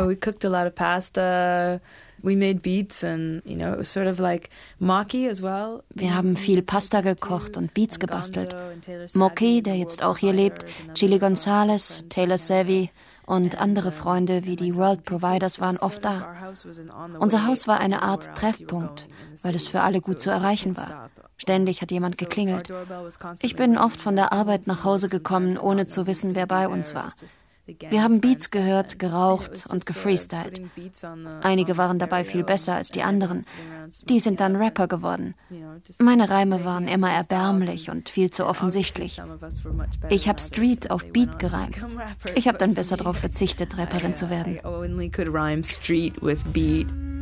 we cooked a lot of pasta. We made beats and, it was sort of like Maki as well. Wir haben viel Pasta gekocht und Beats gebastelt. Moki, der jetzt auch hier lebt, Chili Gonzalez, Taylor Savvy und andere Freunde wie die World Providers waren oft da. Unser Haus war eine Art Treffpunkt, weil es für alle gut zu erreichen war. Ständig hat jemand geklingelt. Ich bin oft von der Arbeit nach Hause gekommen, ohne zu wissen, wer bei uns war. Wir haben Beats gehört, geraucht und gefreestylt. Einige waren dabei viel besser als die anderen. Die sind dann Rapper geworden. Meine Reime waren immer erbärmlich und viel zu offensichtlich. Ich habe Street auf Beat gereimt. Ich habe dann besser darauf verzichtet, Rapperin zu werden.